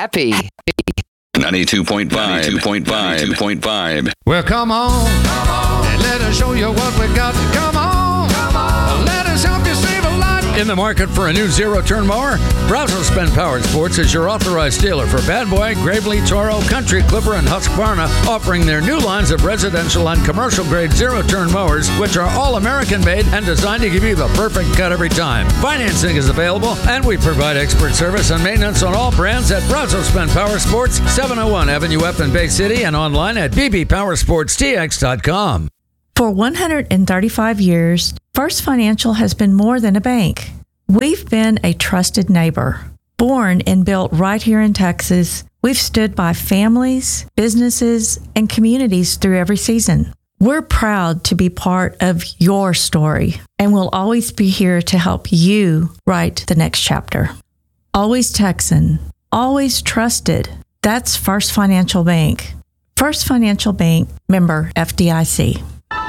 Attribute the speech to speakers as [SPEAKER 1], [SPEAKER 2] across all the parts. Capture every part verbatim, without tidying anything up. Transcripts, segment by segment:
[SPEAKER 1] happy.
[SPEAKER 2] ninety-two point five, ninety-two point five, ninety-two point five.
[SPEAKER 3] Well, come on, come on, and let us show you what we got. Come on, come on, let us help you save a lot. In the market for a new zero-turn mower? Browserspin Power Sports is your authorized dealer for Bad Boy, Gravely, Toro, Country Clipper, and Husqvarna, offering their new lines of residential and commercial-grade zero-turn mowers, which are all American-made and designed to give you the perfect cut every time. Financing is available, and we provide expert service and maintenance on all brands at Browserspin Power Sports, seven oh one Avenue F in Bay City, and online at b b power sports t x dot com.
[SPEAKER 4] For one hundred thirty-five years, First Financial has been more than a bank. We've been a trusted neighbor. Born and built right here in Texas, we've stood by families, businesses, and communities through every season. We're proud to be part of your story, and we'll always be here to help you write the next chapter. Always Texan, always trusted. That's First Financial Bank. First Financial Bank, member F D I C.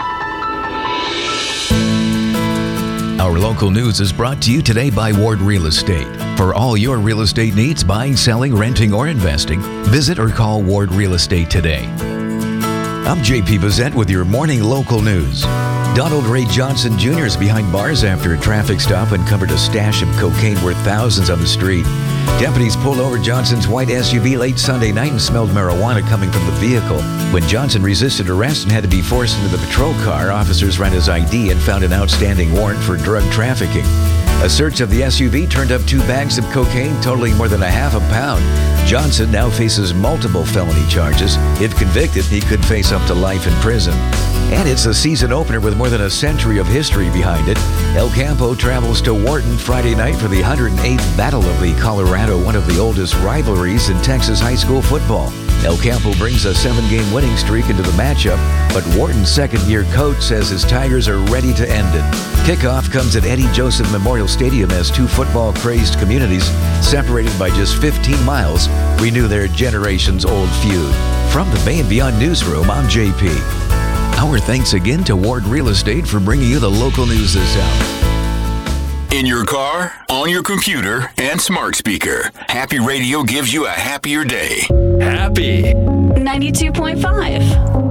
[SPEAKER 5] Our local news is brought to you today by Ward Real Estate. For all your real estate needs, buying, selling, renting, or investing, visit or call Ward Real Estate today. I'm J P Bazette with your morning local news. Donald Ray Johnson Junior is behind bars after a traffic stop uncovered a stash of cocaine worth thousands on the street. Deputies pulled over Johnson's white S U V late Sunday night and smelled marijuana coming from the vehicle. When Johnson resisted arrest and had to be forced into the patrol car, officers ran his I D and found an outstanding warrant for drug trafficking. A search of the S U V turned up two bags of cocaine totaling more than a half a pound. Johnson now faces multiple felony charges. If convicted, he could face up to life in prison. And it's a season opener with more than a century of history behind it. El Campo travels to Wharton Friday night for the one hundred eighth Battle of the Colorado, one of the oldest rivalries in Texas high school football. El Campo brings a seven-game winning streak into the matchup, but Wharton's second-year coach says his Tigers are ready to end it. Kickoff comes at Eddie Joseph Memorial Stadium as two football-crazed communities, separated by just fifteen miles, renew their generations-old feud. From the Bay and Beyond Newsroom, I'm J P. Our thanks again to Ward Real Estate for bringing you the local news this hour.
[SPEAKER 2] In your car, on your computer, and smart speaker, Happy Radio gives you a happier day.
[SPEAKER 1] Happy.
[SPEAKER 6] ninety-two point five.